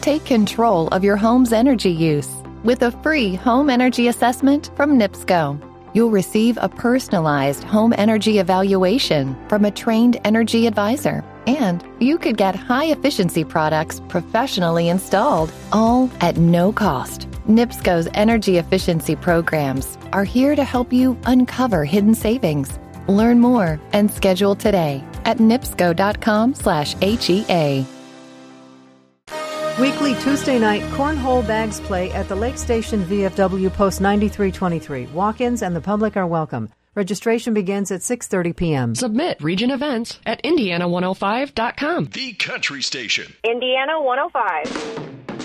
Take control of your home's energy use with a free home energy assessment from NIPSCO. You'll receive a personalized home energy evaluation from a trained energy advisor, and you could get high-efficiency products professionally installed, all at no cost. NIPSCO's energy efficiency programs are here to help you uncover hidden savings. Learn more and schedule today at nipsco.com/HEA. Weekly Tuesday night cornhole bags play at the Lake Station VFW Post 9323. Walk-ins and the public are welcome. Registration begins at 6:30 p.m. Submit region events at Indiana105.com. The Country Station. Indiana 105.